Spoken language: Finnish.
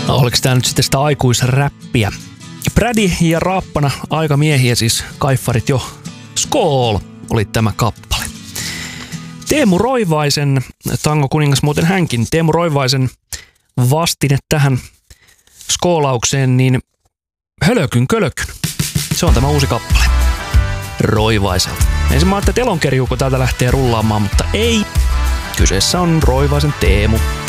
Oliko tää nyt sitten sitä aikuisräppiä? Prädi ja Raappana aikamiehiä, siis kaiffarit jo. Skool oli tämä kappale. Teemu Roivaisen, Tango kuningas muuten hänkin, Teemu Roivaisen vastine tähän skoolaukseen, niin Hölökyn kölökyn. Se on tämä uusi kappale. Roivaiselta. Ensin mä ajattelin, että Elonkerjuuko täältä lähtee rullaamaan, mutta ei. Kyseessä on Roivaisen Teemu.